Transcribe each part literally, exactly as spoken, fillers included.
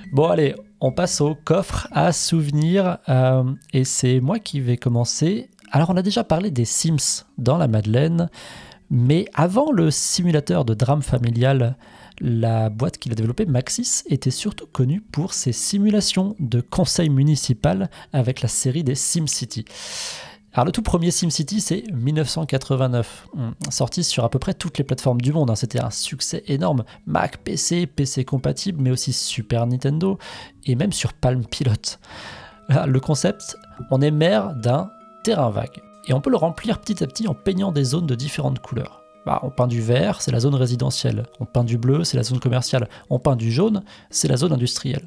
Bon allez, on passe au coffre à souvenirs euh, et c'est moi qui vais commencer. Alors on a déjà parlé des Sims dans la Madeleine, mais avant le simulateur de drame familial, la boîte qu'il a développée, Maxis, était surtout connue pour ses simulations de conseil municipal avec la série des SimCity. Alors le tout premier SimCity, c'est dix-neuf cent quatre-vingt-neuf, sorti sur à peu près toutes les plateformes du monde. C'était un succès énorme, Mac, P C, P C compatible, mais aussi Super Nintendo, et même sur Palm Pilot. Le concept, on est maire d'un terrain vague, et on peut le remplir petit à petit en peignant des zones de différentes couleurs. Bah, on peint du vert, c'est la zone résidentielle, on peint du bleu, c'est la zone commerciale, on peint du jaune, c'est la zone industrielle.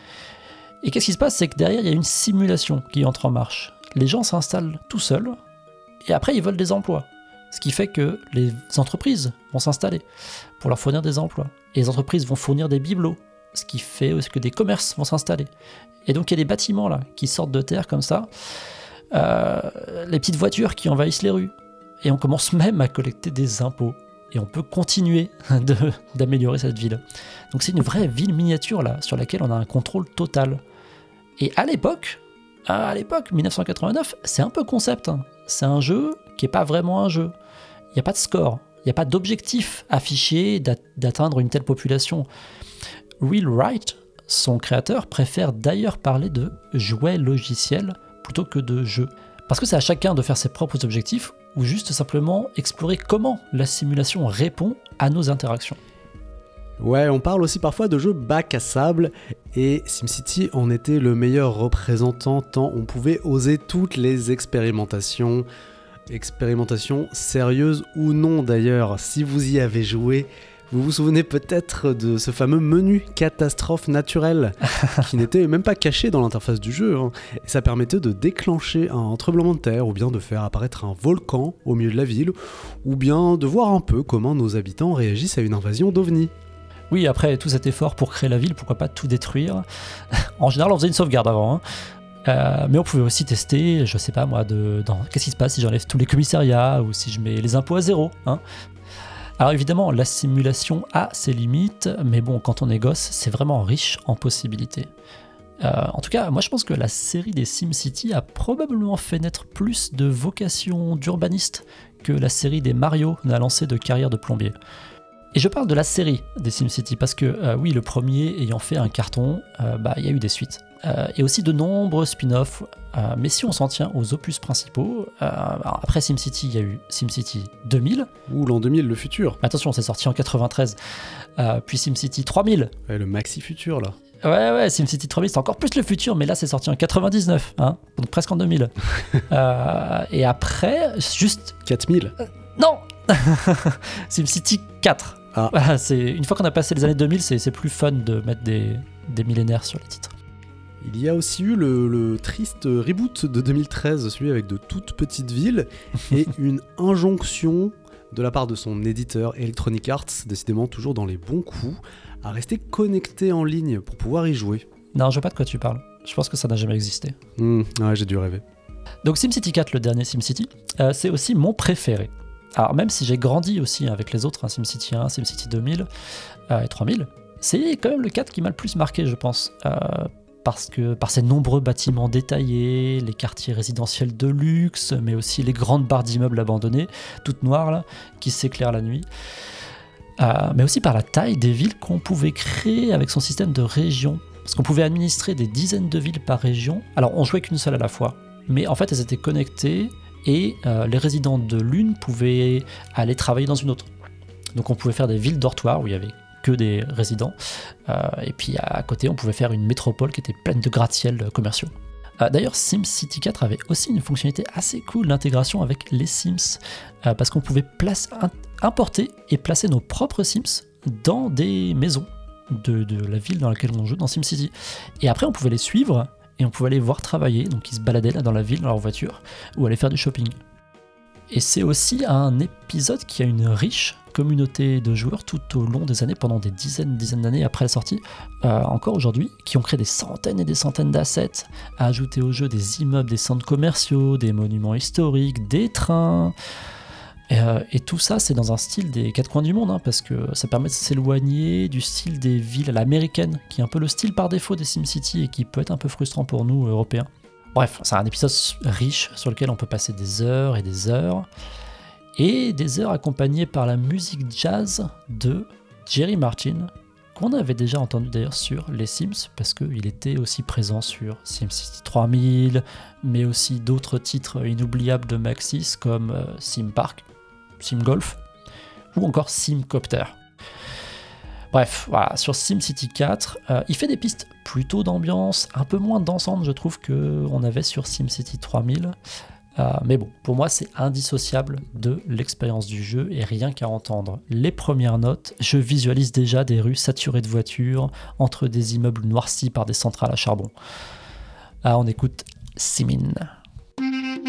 Et qu'est-ce qui se passe, c'est que derrière, il y a une simulation qui entre en marche. Les gens s'installent tout seuls, et après ils veulent des emplois. Ce qui fait que les entreprises vont s'installer pour leur fournir des emplois. Et les entreprises vont fournir des bibelots, ce qui fait que des commerces vont s'installer. Et donc il y a des bâtiments là qui sortent de terre comme ça, euh, les petites voitures qui envahissent les rues. Et on commence même à collecter des impôts. Et on peut continuer de, d'améliorer cette ville. Donc c'est une vraie ville miniature là, sur laquelle on a un contrôle total. Et à l'époque, à l'époque, dix-neuf cent quatre-vingt-neuf, c'est un peu concept. Hein. C'est un jeu qui n'est pas vraiment un jeu. Il n'y a pas de score, il n'y a pas d'objectif affiché d'atteindre une telle population. Will Wright, son créateur, préfère d'ailleurs parler de jouets logiciels plutôt que de jeux. Parce que c'est à chacun de faire ses propres objectifs ou juste simplement explorer comment la simulation répond à nos interactions. Ouais, on parle aussi parfois de jeux bac à sable, et SimCity en était le meilleur représentant tant on pouvait oser toutes les expérimentations. Expérimentations sérieuses ou non d'ailleurs, si vous y avez joué, vous vous souvenez peut-être de ce fameux menu catastrophe naturelle, qui n'était même pas caché dans l'interface du jeu, hein, et ça permettait de déclencher un tremblement de terre, ou bien de faire apparaître un volcan au milieu de la ville, ou bien de voir un peu comment nos habitants réagissent à une invasion d'ovnis. Oui, après tout cet effort pour créer la ville, pourquoi pas tout détruire? En général, on faisait une sauvegarde avant, hein. Euh, mais on pouvait aussi tester, je sais pas moi, de, dans, qu'est-ce qui se passe si j'enlève tous les commissariats ou si je mets les impôts à zéro, hein. Alors évidemment, la simulation a ses limites, mais bon, quand on est gosse, c'est vraiment riche en possibilités. Euh, en tout cas, moi je pense que la série des SimCity a probablement fait naître plus de vocations d'urbanistes que la série des Mario n'a lancé de carrière de plombier. Et je parle de la série des SimCity parce que, euh, oui, le premier ayant fait un carton, euh, bah, il y a eu des suites. Euh, et aussi de nombreux spin-offs, euh, mais si on s'en tient aux opus principaux, euh, après SimCity, il y a eu SimCity deux mille. Ouh, l'an deux mille, le futur. Attention, c'est sorti en quatre-vingt-treize. Euh, puis SimCity trois mille. Ouais, le maxi futur, là. Ouais, ouais, SimCity trois mille, c'est encore plus le futur, mais là, c'est sorti en quatre-vingt-dix-neuf, hein, donc presque en deux mille. euh, et après, juste... quatre mille. Euh, non SimCity quatre. Ah. C'est, une fois qu'on a passé les années deux mille, c'est, c'est plus fun de mettre des, des millénaires sur les titres. Il y a aussi eu le, le triste reboot de deux mille treize, celui avec de toutes petites villes, et une injonction de la part de son éditeur Electronic Arts, décidément toujours dans les bons coups, à rester connecté en ligne pour pouvoir y jouer. Non, je vois pas de quoi tu parles. Je pense que ça n'a jamais existé. Mmh, ouais, j'ai dû rêver. Donc SimCity quatre, le dernier SimCity, euh, c'est aussi mon préféré. Alors même si j'ai grandi aussi avec les autres, hein, SimCity un, SimCity deux mille euh, et trois mille, c'est quand même le quatre qui m'a le plus marqué, je pense. Euh, parce que par ses nombreux bâtiments détaillés, les quartiers résidentiels de luxe, mais aussi les grandes barres d'immeubles abandonnés, toutes noires là, qui s'éclairent la nuit. Euh, mais aussi par la taille des villes qu'on pouvait créer avec son système de régions. Parce qu'on pouvait administrer des dizaines de villes par région. Alors on jouait qu'une seule à la fois, mais en fait elles étaient connectées, et euh, les résidents de l'une pouvaient aller travailler dans une autre. Donc on pouvait faire des villes dortoirs où il y avait que des résidents, euh, et puis à côté on pouvait faire une métropole qui était pleine de gratte-ciel commerciaux. Euh, d'ailleurs SimCity quatre avait aussi une fonctionnalité assez cool d'intégration avec les Sims, euh, parce qu'on pouvait place, in, importer et placer nos propres Sims dans des maisons de, de la ville dans laquelle on joue dans SimCity. Et après on pouvait les suivre, et on pouvait les voir travailler, donc ils se baladaient là dans la ville dans leur voiture, ou aller faire du shopping. Et c'est aussi un épisode qui a une riche communauté de joueurs tout au long des années, pendant des dizaines dizaines d'années après la sortie, euh, encore aujourd'hui, qui ont créé des centaines et des centaines d'assets, à ajouter au jeu des immeubles, des centres commerciaux, des monuments historiques, des trains, Et, euh, et tout ça, c'est dans un style des quatre coins du monde, hein, parce que ça permet de s'éloigner du style des villes à l'américaine, qui est un peu le style par défaut des SimCity et qui peut être un peu frustrant pour nous, Européens. Bref, c'est un épisode riche sur lequel on peut passer des heures et des heures, et des heures accompagnées par la musique jazz de Jerry Martin, qu'on avait déjà entendu d'ailleurs sur les Sims, parce qu'il était aussi présent sur SimCity trois mille, mais aussi d'autres titres inoubliables de Maxis comme euh, Sim Park, Sim Golf, ou encore Simcopter. Bref, voilà, sur SimCity quatre, euh, il fait des pistes plutôt d'ambiance, un peu moins dansantes je trouve qu'on avait sur SimCity trois mille, euh, mais bon, pour moi c'est indissociable de l'expérience du jeu, et rien qu'à entendre les premières notes, je visualise déjà des rues saturées de voitures, entre des immeubles noircis par des centrales à charbon. Ah, on écoute Simin.